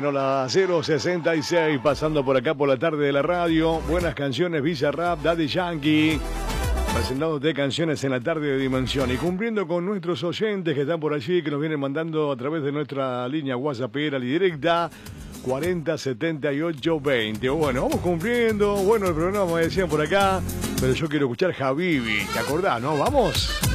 Bueno, la 066 pasando por acá por la tarde de la radio. Buenas canciones, Villa Rap, Daddy Yankee. Presentándote canciones en la tarde de Dimensión y cumpliendo con nuestros oyentes que están por allí, que nos vienen mandando a través de nuestra línea WhatsAppera y directa 40 78 20. Bueno, vamos cumpliendo. Bueno, el programa me decían por acá, pero yo quiero escuchar Habibi. ¿Te acordás, no? ¿Vamos?